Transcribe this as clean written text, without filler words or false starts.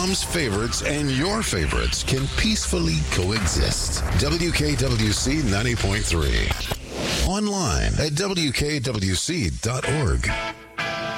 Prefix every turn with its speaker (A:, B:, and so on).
A: Mom's favorites and your favorites can peacefully coexist. WKWC 90.3. Online at WKWC.org.